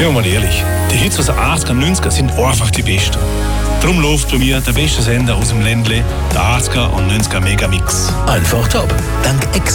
Seien wir mal ehrlich, die Hits aus den 80er und 90er sind einfach die besten. Darum läuft bei mir der beste Sender aus dem Ländle, der 80er und 90er Megamix. Einfach top. Dank